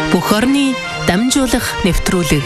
Бүх орны дамжуулах нэвтрүүлэг.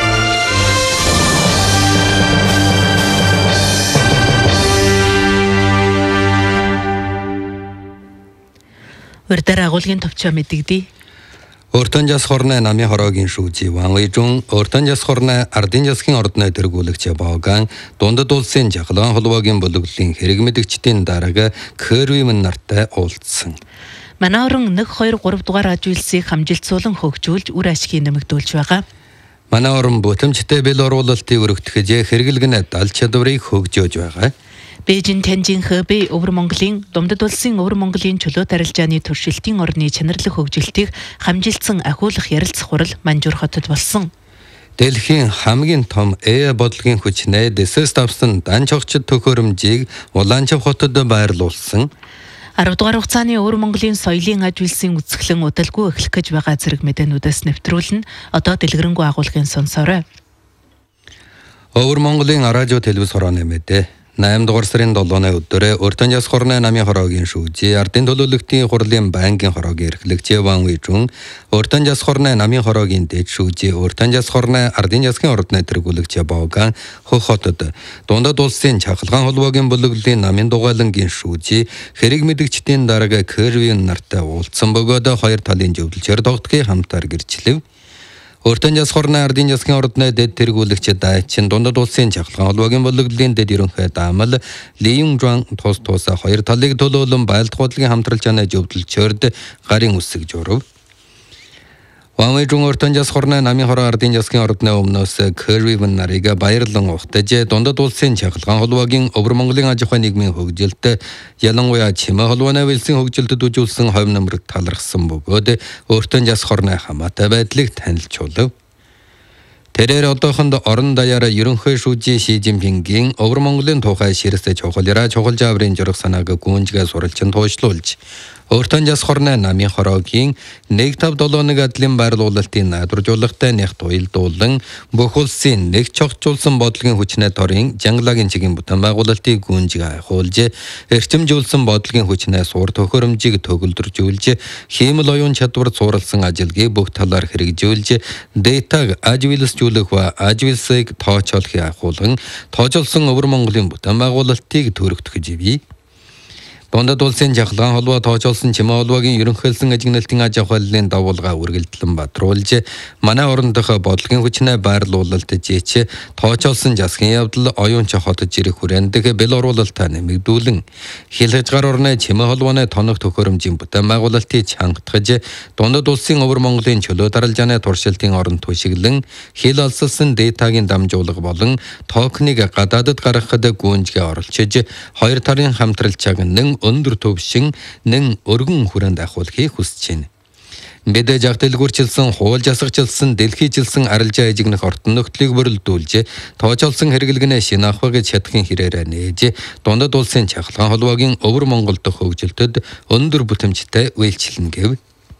Урьдаар агуулгын товчоо мэдэгдээ. Өртөн жас хорны намын хороогийн шүүжи Ван Вэйжун өртөн жас хорны ардын жасгийн ордны тэргүүлэгч Баоган дундад улсын жахлан холбоогийн бүлэглэлийн хэрэг мэдэгчдийн дарга Кэрвимэн нартай уулзсан. Манай орон 1, 2, 3 дугаар аж үйлсийг хамжилтсуулан хөгжүүлж үр ашгийг нэмэгдүүлж байгаа. Манай орон бүтэмжтэй бэл оруулалтыг өргөтгөж хэрэглэгнэ дал чадварыг хөгжөөж байгаа. Бээжин Тянжин Хэбэй Өвөр Монголын дундад улсын Өвөр Монголын чөлөөт арилжааны туршилтын орны чанарлах хөгжилтийг хамжилтсан ахиулах ярилцах хурал Манжуур хотод болсон. Дэлхийн хамгийн том бодлогын хүчнээ дэсэс давсан данч огчд төхөөрөмжийг Улаанчав хотод байрлуулсан. 10 дугаар хугацааны Өвөр Монголын соёлын аж үйлсийн үзэсгэлэн удалгүй эхлэх гэж байгаа зэрэг мэдээнүүдээс нэвтрүүлнэ. Одоо дэлгэрэнгүй агуулгын сонсоорой. Өвөр Монголын радио телевиз хорооны мэдээ 8 дугаар сарын 7-ны өдөр өртөн жас хорны намын хороогийн шүүжи ардын төлөөлөгчдийн хурлын байнгын хороогийн эрхлэгч Ван Вэйжун өртөн жас хорны намын хороогийн дэд шүүжи өртөн жас хорны ардын жасгийн ордны тэргүүлэгч Баоган Хөх хотод дундад улсын чахалгаан холбоогийн бүлэглэлийн намын дугайлангийн шүүжи хэрэг мэдэгчдийн дарга Кэрвин нартай уулзсан бөгөөд хоёр талын зөвлөлчөөр тогтхыг хамтаар гэрчлэв. Өртөн жас хорны ардын жасгийн ордны дэд тэргүүлэгч Дайчин дундад улсын чахалгаан холбоогийн бүлэглэлийн дэд ерөнхий даамал Ли Юнжуан тус хоёр талыг төлөөлөн байлдах бодлогын хамтралжааны зөвлөлчөөрд гарын үсэг журав. Ван Вэйжун өртөн жас хорны намын хороо ардын жасгийн ордны өмнөөс Кэрвин нарыг баярлан ухтаж дундад улсын чахалгаан холбоогийн Өвөр Монголын аж ахуйн нийгмийн хөгжилд ялангуяа чимээ холбооны үйлсийн хөгжилдөд үзүүлсэн хувь нэмрэг талархсан бөгөөд өртөн жас хорны хамаатай байдлыг танилцуулав. Тэрээр одоохонд орон даяараа ерөнхий шүүжи Ши Жинпингийн Өвөр Монголын тухай ширсэ чухалраа чухал жаврын журах санааг гүнжгээ суралцсан туушлуулж өртөн жас хорны намын хороогийн 157 адлын байрлуулалтын найдваржуулалттай нэх туйлдуулан бүх улсын нэг чогцуулсан бодлогын хүчнээ торын жангалагийн чигийн бүтэн байгуулалтыг гүнжгээ хуулж эрчимжүүлсэн бодлогын хүчнээ суур төхөөрөмжийг төгөлдржүүлж хиймэл оюун чадвар сууралсан ажилгийг бүх талаар хэрэгжүүлж дэйтаг ажиглсжүүлэх ба ажиглсыг тооцоолохыг ахуулан тоожолсон Өвөр Монголын бүтэн байгуулалтыг төрөгдөх живий. Дундад улсын жахалгаан холбоо тоочолсон чимээ холбоогийн ерөнхийлсөн ажигналтын аж ахуйлын давуулгаа үргэлжлэн батруулж манай орон дох бодлогын хүчнээ байрлуулалт жийч тоочолсон засгийн явдал оюунч хотод жирэх хүрээндх бэл оруулалтаа нэмэгдүүлэн хил хязгаар орны чимээ холбооны тоног төхөөрөмжийн бүтэн байгуулалтыг чангатгаж дундад улсын Өвөр Монголын чөлөөт арилжааны туршилтын оронд түшиглэн хил алсалсан дэйтагийн дамжуулга болон токныг гадаадд гаргахад гүнжгээ оролцож хоёр талын хамтралчааг өндөр төвшин нэн өргөн хүрээнд ахуулахыг хүсэж байна. Мэдээж агтэлгүрчилсэн, хуул жасагчилсан, дэлхийжилсэн арилжаа ажигнах ортон нөхдлийг бүрэлдүүлж, тоочолсон хэрэглэгнээ шинэ авах гэж чадахын хэрээрээ нээж, дундад улсын чахалгаан холбоогийн Өвөр Монгол дахь хөгжилтөд өндөр бүтэмжтэй үйлчлэнэ гэв.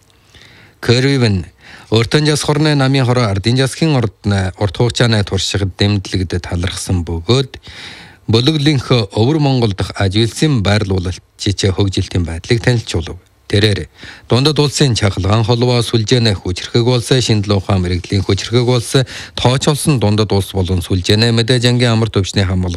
Кэрвин өртөн жас хорны намын хороо ардын жасгийн ордны урт хугацааны туршигад дэмжлэгдэ талархсан бөгөөд бүлэглэлийнх Өвөр Монгол дахь аж үйлсийн байрлуулалт жижиг хөгжилтийн байдлыг танилцуулав. Тэрээр дундад улсын чахалгаан холбоо сүлжээнэ хүчрхэг болсон шинжлэх ухаан мэрэгжлийн хүчрхэг болсон тоочолсон дундад улс болон сүлжээнэ мэдээж ангийн амар төвчний хамгаалалт